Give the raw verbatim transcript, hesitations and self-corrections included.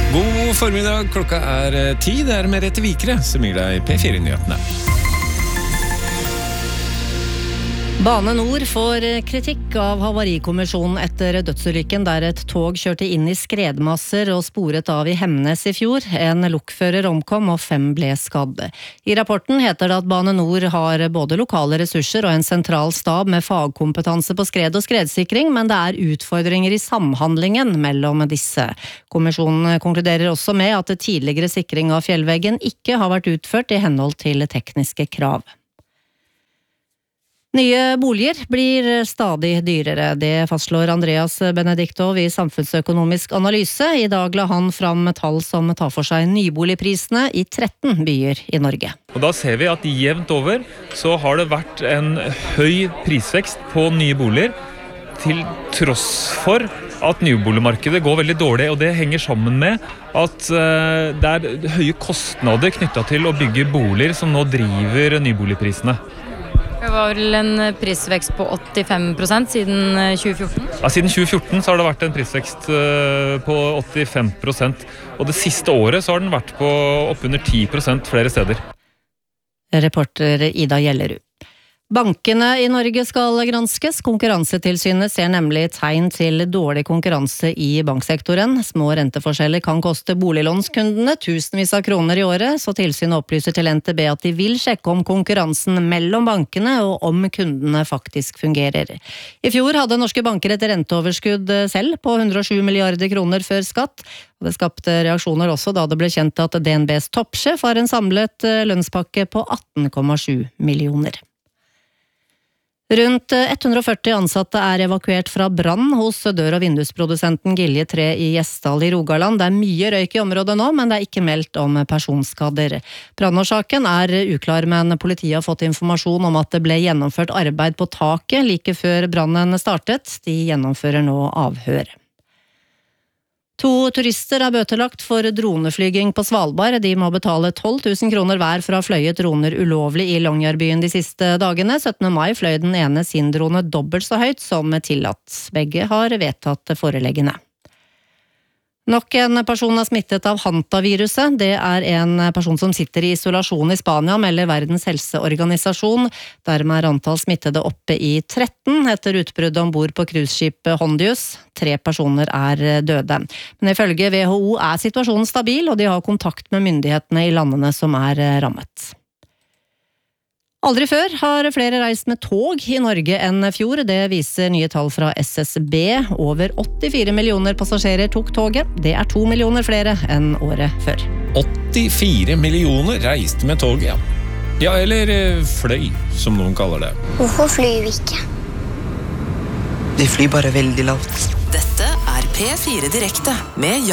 God formiddag, klokka er ti, det er Merete Vikre som gir deg P fire-nyhetene. Bane Nor får kritikk av Havarikommisjonen etter dødsulykken der et tog kjørte inn i skredmasser og sporet av i Hemnes i fjor. En lokfører omkom og fem ble skadd. I rapporten heter det at Bane Nor har både lokale ressurser og en sentral stab med fagkompetanse på skred og skredsikring, men det er utfordringer i samhandlingen mellom disse. Kommisjonen konkluderer også med at tidligere sikring av fjellveggen ikke har vært utført i henhold til tekniske krav. Nye boliger blir stadig dyrere, det fastslår Andreas Benediktov i Samfunnsøkonomisk Analyse. I dag la han fram tall som tar for seg nyboligprisene i tretten byer i Norge. Og da ser vi at jevnt over så har det vært en høy prisvekst på nye boliger, til tross for at nyboligmarkedet går veldig dårlig, og det henger sammen med at det er høye kostnader knyttet til å bygge boliger som nå driver nyboligprisene. Det var vel en prisvekst på åttifem prosent siden tjue fjorten? Ja, siden tjue fjorten så har det vært en prisvekst på åttifem prosent, og det siste året så har den vært på oppunder ti prosent flere steder. Reporter Ida Gjellerud. Bankene i Norge skal granskes. Konkurransetilsynet ser nemlig tegn til dårlig konkurranse i banksektoren. Små renteforskjeller kan koste boliglånskundene tusenvis av kroner i året, så tilsynet opplyser til N T B at de vil sjekke om konkurransen mellom bankene og om kundene faktisk fungerer. I fjor hadde norske banker et renteoverskudd selv på hundre og sju milliarder kroner før skatt. Det skapte reaksjoner også da det ble kjent at D N Bs toppsjef har en samlet lønnspakke på atten komma sju millioner. Rundt hundre og førti ansatte er evakuert fra brann hos dør- og vindusprodusenten Gilje tre i Gjesdal i Rogaland. Det er mye røyk i området nå, men det er ikke meldt om personskader. Brannårsaken er uklar, men politiet har fått informasjon om at det ble gjennomført arbeid på taket like før brannen startet. De gjennomfører nå avhør. To turister er bøtelagt for droneflyging på Svalbard. De må betale tolv tusen kroner hver for å ha fløyet droner ulovlig i Longyearbyen de siste dagene. syttende mai fløy den ene sin drone dobbelt så høyt som tillatt. Begge har vedtatt foreleggene. Nok en person er smittet av Hanta-viruset. Det er en person som sitter i isolasjon i Spania, melder Verdens helseorganisasjon. Dermed er antall smittede oppe i tretten etter utbruddet ombord på cruiseskipet Hondius. Tre personer er døde. Men ifølge W H O er situasjonen stabil, og de har kontakt med myndighetene i landene som er rammet. Aldri før har flere reist med tog i Norge enn fjor. Det viser nye tall fra S S B. Over åttifire millioner passasjerer tok toget. Det er to millioner flere enn året før. åttifire millioner reiste med tog, ja. Ja, eller fløy, som noen kaller det. Hvorfor flyr vi ikke? De flyr bare veldig lavt. Dette er P fire Direkte med